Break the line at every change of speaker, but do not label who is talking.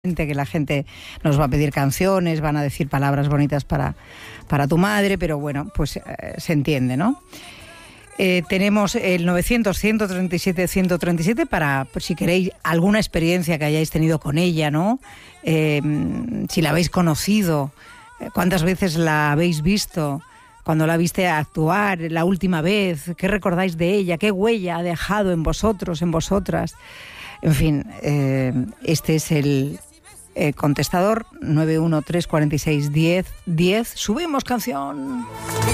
Que la gente nos va a pedir canciones, van a decir palabras bonitas para tu madre, pero bueno, pues se entiende, ¿no? Tenemos el 900-137-137 para, pues, si queréis, alguna experiencia que hayáis tenido con ella, ¿no? Si la habéis conocido, cuántas veces la habéis visto, cuando la viste actuar la última vez, qué recordáis de ella, qué huella ha dejado en vosotros, en vosotras. En fin, este es el contestador 913461010. Subimos canción.